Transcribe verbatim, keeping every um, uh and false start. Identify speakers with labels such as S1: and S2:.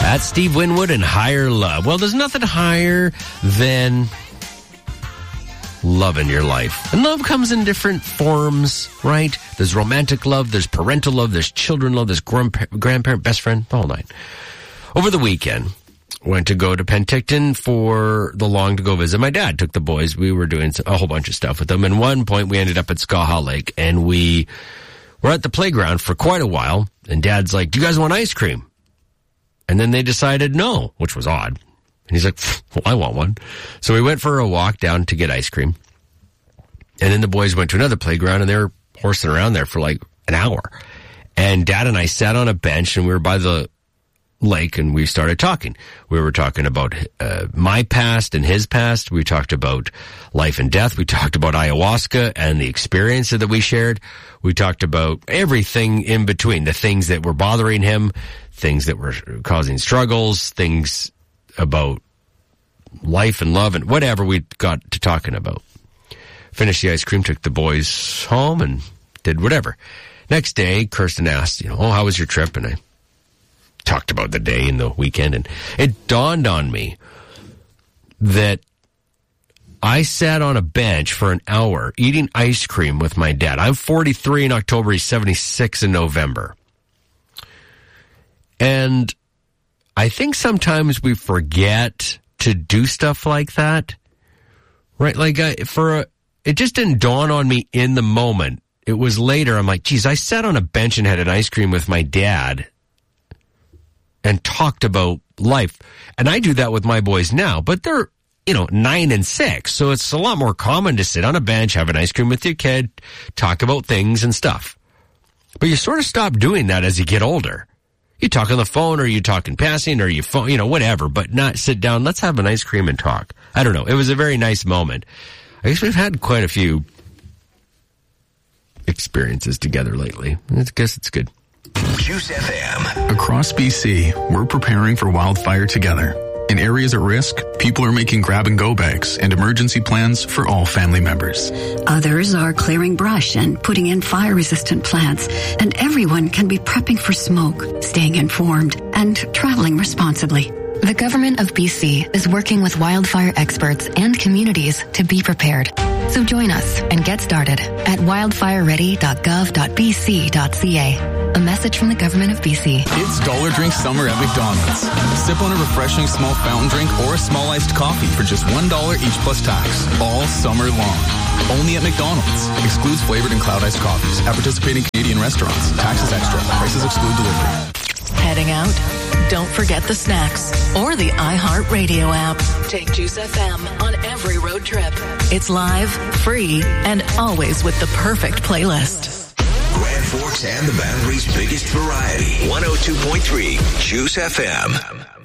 S1: That's Steve Winwood and Higher Love. Well, there's nothing higher than love in your life. And love comes in different forms, right? There's romantic love, there's parental love, there's children love, there's grandpa- grandparent, best friend, the whole nine. Over the weekend, went to go to Penticton for the long to go visit my dad. Took the boys. We were doing a whole bunch of stuff with them. And one point, we ended up at Skaha Lake, and we were at the playground for quite a while. And Dad's like, do you guys want ice cream? And then they decided no, which was odd. And he's like, well, I want one. So we went for a walk down to get ice cream. And then the boys went to another playground, and they were horsing around there for like an hour. And Dad and I sat on a bench, and we were by the lake, and we started talking. We were talking about uh, my past and his past. We talked about life and death. We talked about ayahuasca and the experience that we shared. We talked about everything in between, the things that were bothering him, things that were causing struggles, things about life and love and whatever we got to talking about. Finished the ice cream, took the boys home, and did whatever. Next day, Kirsten asked, you know, oh, how was your trip? And I talked about the day and the weekend, and it dawned on me that I sat on a bench for an hour eating ice cream with my dad. I'm forty-three in October. He's seventy-six in November. And I think sometimes we forget to do stuff like that, right? Like I, for a, it just didn't dawn on me in the moment. It was later. I'm like, geez, I sat on a bench and had an ice cream with my dad and talked about life. And I do that with my boys now, but they're, you know, nine and six. So it's a lot more common to sit on a bench, have an ice cream with your kid, talk about things and stuff. But you sort of stop doing that as you get older. You talk on the phone, or you talk in passing, or you phone, you know, whatever, but not sit down. Let's have an ice cream and talk. I don't know. It was a very nice moment. I guess we've had quite a few experiences together lately. I guess it's good.
S2: Juice F M.
S3: Across B C, we're preparing for wildfire together. In areas at risk, people are making grab-and-go bags and emergency plans for all family members.
S4: Others are clearing brush and putting in fire-resistant plants. And everyone can be prepping for smoke, staying informed, and traveling responsibly.
S5: The Government of B C is working with wildfire experts and communities to be prepared. So join us and get started at wildfire ready dot gov dot b c dot c a. A message from the Government of B C.
S3: It's Dollar Drink Summer at McDonald's. Sip on a refreshing small fountain drink or a small iced coffee for just one dollar each plus tax, all summer long. Only at McDonald's. Excludes flavored and cloud iced coffees at participating Canadian restaurants. Taxes extra. Prices exclude delivery.
S6: Heading out? Don't forget the snacks or the iHeartRadio app. Take Juice F M on every road trip. It's live, free, and always with the perfect playlist.
S2: Grand Forks and the Boundary's biggest variety. one oh two point three Juice F M.